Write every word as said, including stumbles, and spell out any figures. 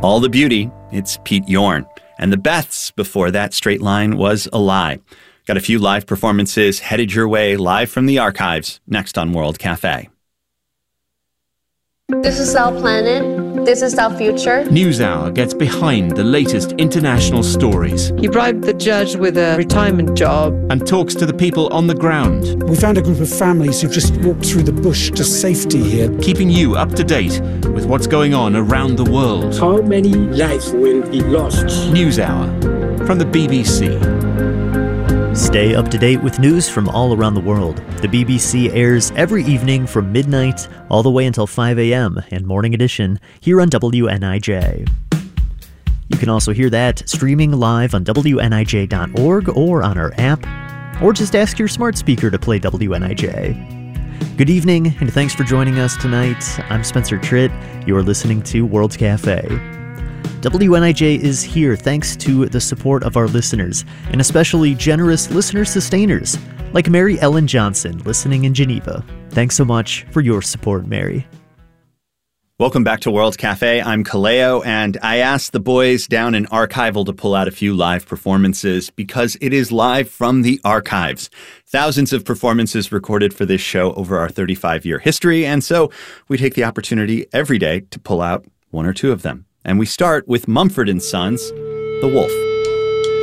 All the Beauty, it's Pete Yorn. And the Beths before that, Straight Line was a Lie. Got a few live performances headed your way live from the archives next on World Cafe. This is our planet. This is our future. NewsHour gets behind the latest international stories. He bribed the judge with a retirement job and talks to the people on the ground. We found a group of families who've just walked through the bush to safety here. Keeping you up to date with what's going on around the world. How many lives will be lost? NewsHour from the B B C. Stay up to date with news from all around the world. The B B C airs every evening from midnight all the way until five a.m. and Morning Edition here on W N I J. You can also hear that streaming live on W N I J dot org or on our app, or just ask your smart speaker to play W N I J. Good evening, and thanks for joining us tonight. I'm Spencer Tritt. You're listening to World Cafe. W N I J is here thanks to the support of our listeners, and especially generous listener sustainers, like Mary Ellen Johnson, listening in Geneva. Thanks so much for your support, Mary. Welcome back to World Cafe. I'm Kaleo, and I asked the boys down in Archival to pull out a few live performances because it is live from the archives. Thousands of performances recorded for this show over our thirty-five-year history, and so we take the opportunity every day to pull out one or two of them. And we start with Mumford and Sons, The Wolf.